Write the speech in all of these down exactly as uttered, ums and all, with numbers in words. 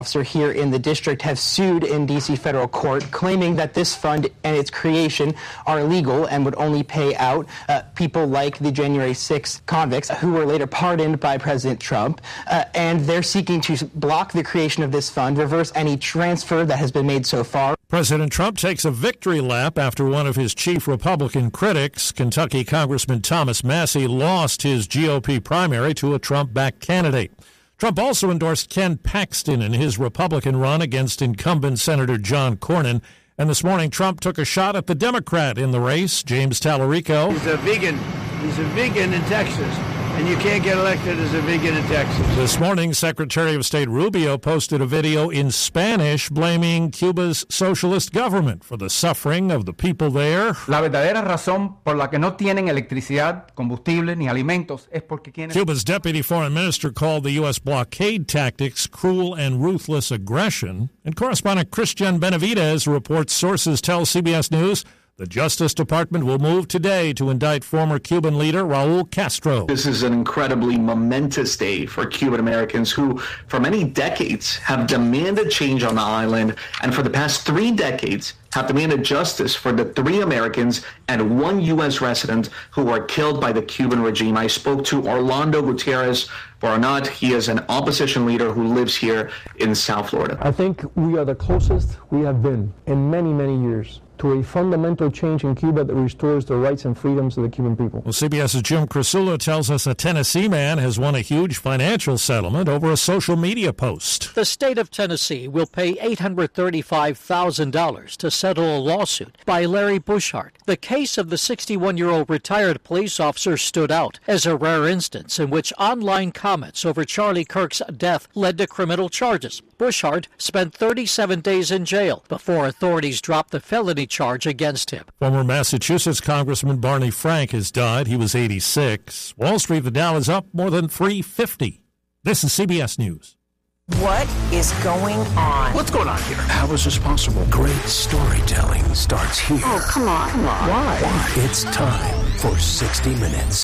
Officer here in the district have sued in D C federal court, claiming that this fund and its creation are illegal and would only pay out uh, people like the January sixth convicts who were later pardoned by President Trump. Uh, and they're seeking to block the creation of this fund, reverse any transfer that has been made so far. President Trump takes a victory lap after one of his chief Republican critics, Kentucky Congressman Thomas Massie, lost his G O P primary to a Trump-backed candidate. Trump also endorsed Ken Paxton in his Republican run against incumbent Senator John Cornyn. And this morning, Trump took a shot at the Democrat in the race, James Tallarico. He's a vegan. He's a vegan in Texas, and you can't get elected as a vegan in Texas. This morning, Secretary of State Rubio posted a video in Spanish blaming Cuba's socialist government for the suffering of the people there. La verdadera razón por la que no tienen electricidad, combustible ni alimentos es porque quienes... Cuba's deputy foreign minister called the U S blockade tactics cruel and ruthless aggression. And correspondent Christian Benavidez reports sources tell C B S News the Justice Department will move today to indict former Cuban leader Raul Castro. This is an incredibly momentous day for Cuban Americans who, for many decades, have demanded change on the island, and for the past three decades have demanded justice for the three Americans and one U S resident who were killed by the Cuban regime. I spoke to Orlando Gutierrez Barnett. He is an opposition leader who lives here in South Florida. I think we are the closest we have been in many, many years to a fundamental change in Cuba that restores the rights and freedoms of the Cuban people. Well, CBS's Jim Krasula tells us a Tennessee man has won a huge financial settlement over a social media post. The state of Tennessee will pay eight hundred thirty-five thousand dollars to settle a lawsuit by Larry Bushart. The case of the sixty-one-year-old retired police officer stood out as a rare instance in which online comments over Charlie Kirk's death led to criminal charges. Bushart spent thirty-seven days in jail before authorities dropped the felony charge against him. Former Massachusetts Congressman Barney Frank has died. He was eighty-six. Wall Street, the Dow is up more than three fifty. This is C B S News. What is going on? What's going on here? How is this possible? Great storytelling starts here. Oh, come on. Come on. Why? Why? It's time for sixty minutes.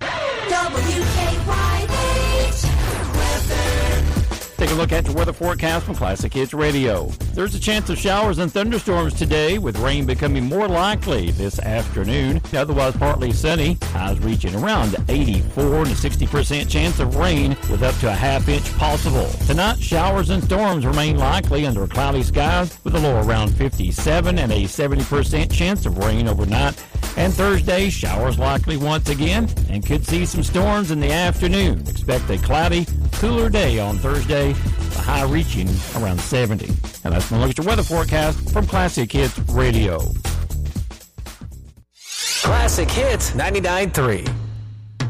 W K Y H Take a look at your weather forecast from Classic Hits Radio. There's a chance of showers and thunderstorms today, with rain becoming more likely this afternoon. Otherwise, partly sunny. Highs reaching around eighty-four and a sixty percent chance of rain, with up to a half inch possible. Tonight, showers and storms remain likely under cloudy skies, with a low around fifty-seven and a seventy percent chance of rain overnight. And Thursday, showers likely once again, and could see some storms in the afternoon. Expect a cloudy, cooler day on Thursday, the high reaching around seventy. And that's my look at your weather forecast from Classic Hits Radio. Classic Hits ninety-nine point three.